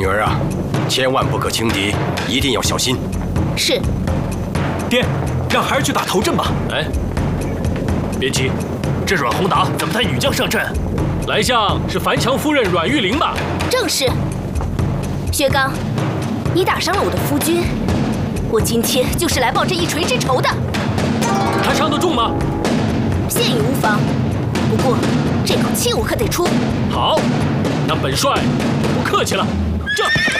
女儿啊，千万不可轻敌，一定要小心。 是。 爹，让孩儿去打头阵吧。 哎，别急，这阮宏达怎么带女将上阵？来相是樊强夫人阮玉玲吧？ 正是。薛刚，你打伤了我的夫君，我今天就是来报这一锤之仇的。 他伤得重吗？ 现已无妨，不过这口气我可得出。 好，那本帅不客气了。这。